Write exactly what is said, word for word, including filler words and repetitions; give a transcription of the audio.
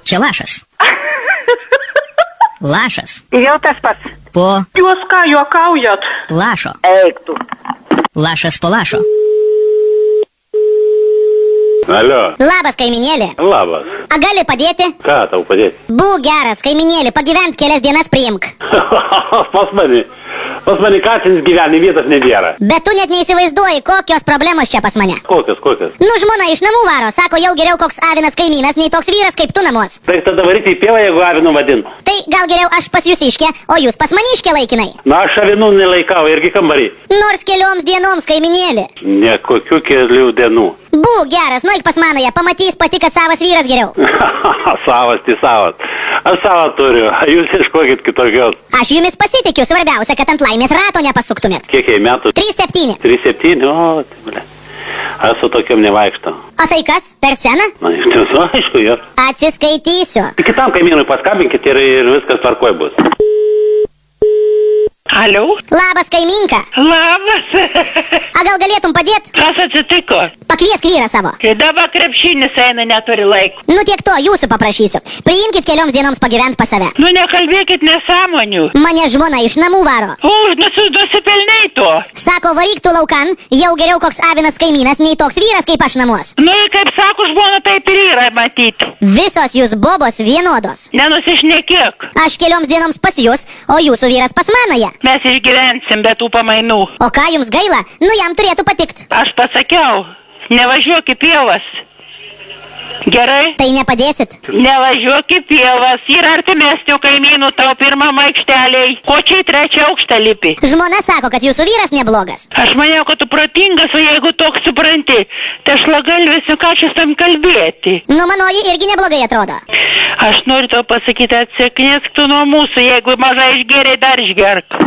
Čia lašas. Lašas. Jau tas pats. Po Jūs ką juokaujat? lašo. Eik tu. Lašas po lašo. Alio. Labas, kaiminėlė. Labas. A gali padėti? Ką tau padėti? Būk geras, kaiminėlė, pagyvent kelias dienas priimk. Pas mani. Pas mani katinis gyveni, vietos nebėra. Bet tu net neįsivaizduoji, kokios problemos čia pas mane. Kokios, kokios? Nu, žmona iš namų varo, sako, jau geriau koks avinas kaimynas, nei toks vyras kaip tu namuos. Tai tada varyti į pievą, jeigu avinu vadinu. Tai gal geriau aš pas jūs iškę, o jūs pas maniškę laikinai. Na, aš avinų nelaikau, irgi kambarį. Nors kelioms dienoms, kaiminėlė. Ne kokių kelių dienų. Būk geras, nuik pas manąją, pamatys pati, kad savas vyras geriau. Savas, tai savas. Aš savą turiu, jūs ieškokit kitokios. Aš jumis pasitikiu, svarbiausia, kad ant laimės rato nepasuktumėt. Kiek jai metų? trys septyni. trys septyni, o, tai ble. Aš su tokiam nevaikštau. O tai kas, per seną? Na, iš tiesų, aišku, jo. Atsiskaitysiu. Kitam kaimynui paskambinkit ir, ir viskas tvarkoj bus. Alio? Labas, kaiminka. Labas. A gal galėtum padėt? Kas atsitiko? Pakviesk vyrą savo. Kai dabar krepšinis eina, neturi laiko. Nu tiek to, jūsų paprašysiu. Priimkit kelioms dienoms pagyvent pas save. Nu nekalbėkit nesąmonių. Mane žmona iš namų varo. O, nusi, nusipelnei to. Sako, varyk tu laukan, jau geriau koks avinas kaimynas, nei toks vyras kaip aš namuos. Nu, kaip sako žmona, taip ir yra matyti. Visos jūs bobos vienodos. Nenusišnekėk. Aš kelioms dienoms pas jūs, o jūsų vyras pas manąją. Mes išgyvensim be tų pamainų. O ką jums gaila? Nu jam turėtų patikt. Aš pasakiau, nevažiuok į pievas. Gerai? Tai nepadėsit. Nevažiuok į pievas. Yra artimesnių kaimynų tau pirmam aikšteliai. Ko čia į trečią aukštą lipi? Žmona sako, kad jūsų vyras neblogas. Aš maniau, kad tu protingas, o jeigu toks supranti, tai aš lagalvėsiu, ką čia tam kalbėti. Nu manoji irgi neblogai atrodo. Aš noriu tau pasakyti, atsiknisk tu nuo mūsų, jeigu mažai išgėrė, dar išgerk.